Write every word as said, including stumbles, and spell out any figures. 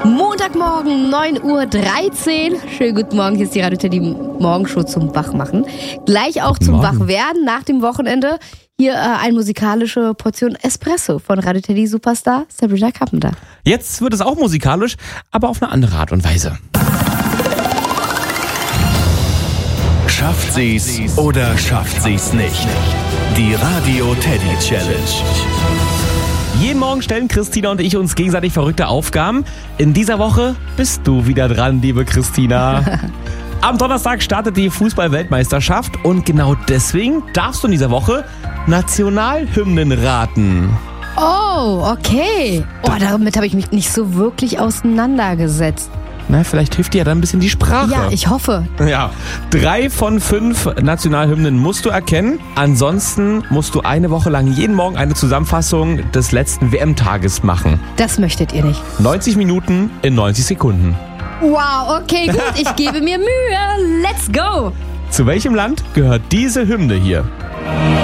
Montagmorgen, neun Uhr dreizehn. Schönen guten Morgen, hier ist die Radio Teddy Morgenshow zum Wachmachen. Gleich auch zum Morgen. Wachwerden nach dem Wochenende. Hier äh, eine musikalische Portion Espresso von Radio Teddy Superstar Sabrina Carpenter. Jetzt wird es auch musikalisch, aber auf eine andere Art und Weise. Schafft sie's oder schafft sie's nicht? Die Radio Teddy Challenge. Jeden Morgen stellen Christina und ich uns gegenseitig verrückte Aufgaben. In dieser Woche bist du wieder dran, liebe Christina. Am Donnerstag startet die Fußball-Weltmeisterschaft und genau deswegen darfst du in dieser Woche Nationalhymnen raten. Oh, okay. Oh, damit habe ich mich nicht so wirklich auseinandergesetzt. Na, vielleicht hilft dir ja dann ein bisschen die Sprache. Ja, ich hoffe. Ja, drei von fünf Nationalhymnen musst du erkennen. Ansonsten musst du eine Woche lang jeden Morgen eine Zusammenfassung des letzten W M-Tages machen. Das möchtet ihr nicht. neunzig Minuten in neunzig Sekunden. Wow, okay, gut. Ich gebe mir Mühe. Let's go. Zu welchem Land gehört diese Hymne hier?